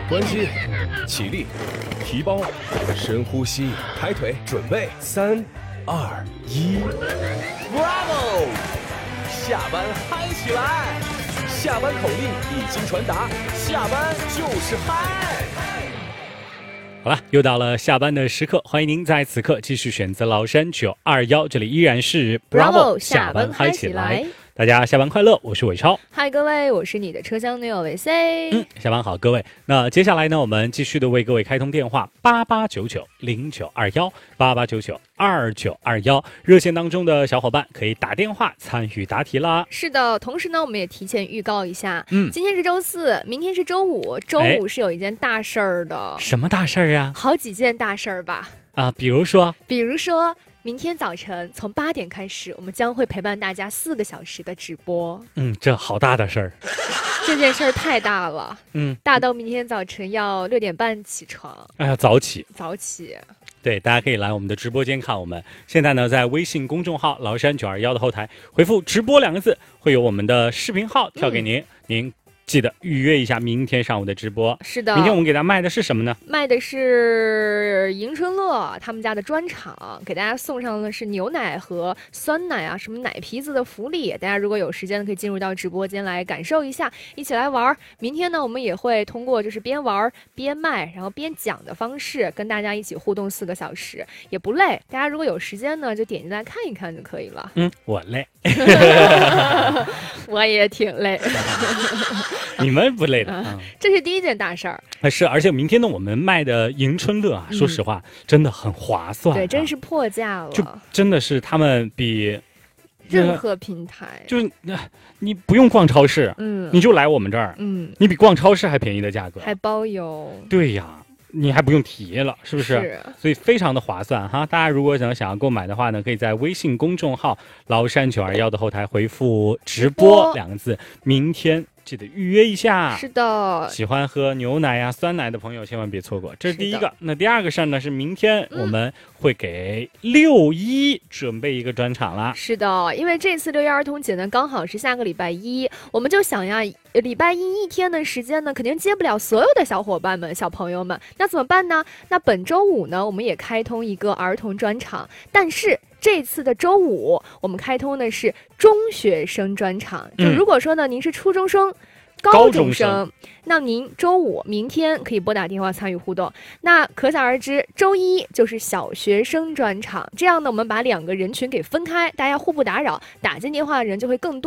关机，起立，提包，深呼吸，抬腿，准备，3、2、1 ，Bravo！ 下班嗨起来！下班口令已经传达，下班就是嗨。 好了，又到了下班的时刻，欢迎您在此刻继续选择崂山921，这里依然是 Bravo 下班嗨起来。 下班嗨起来大家下班快乐，我是伟超。 嗨，各位，我是你的车厢女友维 C。 下班好，各位。那接下来呢，我们继续的为各位开通电话88990921，88992921。热线当中的小伙伴可以打电话参与答题啦。 是的，同时呢，我们也提前预告一下，今天是周四，明天是周五，周五是有一件大事儿的。 什么大事儿呀？ 好几件大事儿吧。 比如说， 明天早晨从8点开始，我们将会陪伴大家4个小时的直播。 这好大的事儿。 这件事儿太大了，大到明天早晨要6点半起床。 哎呀，早起。 对， 大家可以来我们的直播间看我们。现在呢，在微信公众号崂山921的后台回复直播2个字，会有我们的视频号跳给您，您记得预约一下明天上午的直播。 是的， 明天我们给大家卖的是什么呢？ 卖的是迎春乐他们家的专场，给大家送上的是牛奶和酸奶啊，什么奶皮子的福利。大家如果有时间可以进入到直播间来感受一下，一起来玩。明天呢，我们也会通过就是边玩边卖，然后边讲的方式跟大家一起互动4个小时，也不累。大家如果有时间呢，就点进来看一看就可以了。 我累。 我也挺累。 你们不累的。 这是第一件大事儿。 是，而且明天呢，我们卖的迎春乐说实话真的很划算。 对，真是破价了。 就真的是他们比任何平台， 就是你不用逛超市，你就来我们这儿，你比逛超市还便宜的价格， 还包邮。 对呀。你还不用提了，是不是？ 是， 所以非常的划算哈！大家如果想要购买的话呢，可以在微信公众号崂山921的后台回复直播2个字，明天记得预约一下。 是的， 喜欢喝牛奶呀、酸奶的朋友千万别错过。这是第一个。那第二个事儿呢，是明天我们会给6·1准备一个专场啦。 是的，因为这次6·1儿童节呢，刚好是下个礼拜一，我们就想呀，礼拜一天的时间呢，肯定接不了所有的小伙伴们、小朋友们，那怎么办呢？那本周五呢，我们也开通一个儿童专场，但是这次的周五，我们开通的是中学生专场。就如果说呢，您是初中生、高中生，那您周五明天可以拨打电话参与互动。那可想而知，周一就是小学生专场。这样呢，我们把2个人群给分开，大家互不打扰，打进电话的人就会更多。